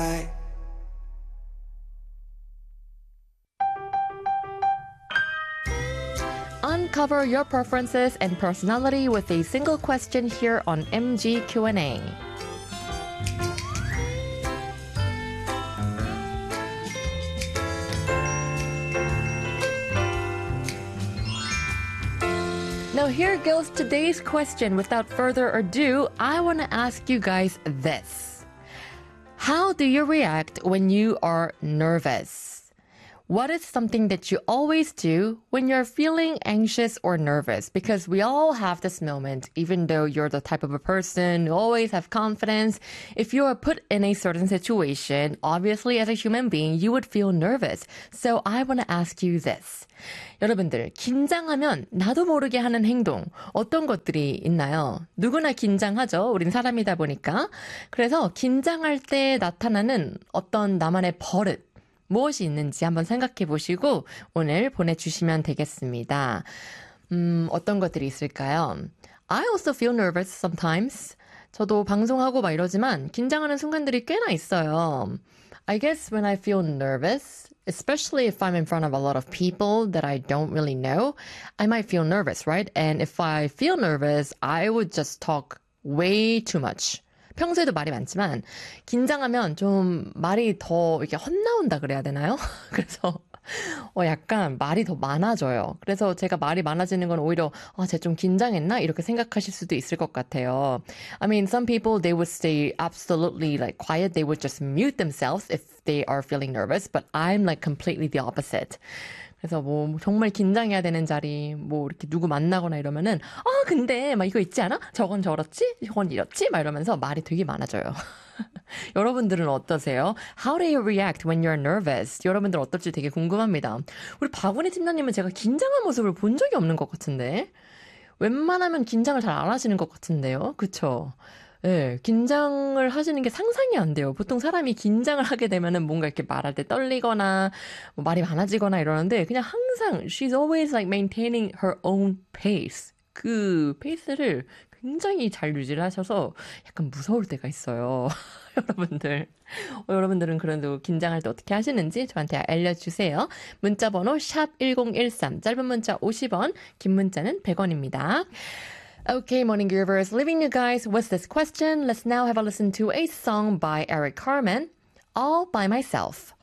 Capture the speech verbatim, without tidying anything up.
Uncover your preferences and personality with a single question here on M G Q and A. Now here goes today's question. Without further ado, I want to ask you guys this. How do you react when you are nervous? What is something that you always do when you're feeling anxious or nervous? Because we all have this moment, even though you're the type of a person who always have confidence. If you are put in a certain situation, obviously as a human being, you would feel nervous. So I want to ask you this. 여러분들, 긴장하면 나도 모르게 하는 행동, 어떤 것들이 있나요? 누구나 긴장하죠. 우린 사람이다 보니까. 그래서 긴장할 때 나타나는 어떤 나만의 버릇, 무엇이 있는지 한번 생각해 보시고 오늘 보내주시면 되겠습니다. 음, 어떤 것들이 있을까요? I also feel nervous sometimes. 저도 방송하고 막 이러지만 긴장하는 순간들이 꽤나 있어요. I guess when I feel nervous, especially if I'm in front of a lot of people that I don't really know, I might feel nervous, right? And if I feel nervous, I would just talk way too much. 평소에도 말이 많지만 긴장하면 좀 말이 더 이렇게 헛나온다 그래야 되나요? 그래서 어 약간 말이 더 많아져요. 그래서 제가 말이 많아지는 건 오히려 아, 쟤 좀 긴장했나? 이렇게 생각하실 수도 있을 것 같아요. I mean, some people, they would stay absolutely like quiet. They would just mute themselves if they are feeling nervous. But I'm like completely the opposite. 그래서 뭐 정말 긴장해야 되는 자리, 뭐 이렇게 누구 만나거나 이러면은 아 근데 막 이거 있지 않아? 저건 저렇지? 저건 이렇지? 막 이러면서 말이 되게 많아져요. 여러분들은 어떠세요? How do you react when you're nervous? 여러분들 어떨지 되게 궁금합니다. 우리 박은희 팀장님은 제가 긴장한 모습을 본 적이 없는 것 같은데 웬만하면 긴장을 잘 안 하시는 것 같은데요. 그쵸? 네, 긴장을 하시는 게 상상이 안 돼요. 보통 사람이 긴장을 하게 되면은 뭔가 이렇게 말할 때 떨리거나 뭐 말이 많아지거나 이러는데 그냥 항상 she's always like maintaining her own pace. 그 페이스를 굉장히 잘 유지를 하셔서 약간 무서울 때가 있어요. 여러분들. 어, 여러분들은 그래도 긴장할 때 어떻게 하시는지 저한테 알려주세요. 문자번호 샵 일공일삼, 짧은 문자 오십 원, 긴 문자는 백 원입니다. Okay, Morning Groovers, leaving you guys with this question. Let's now have a listen to a song by Eric Carmen, All By Myself.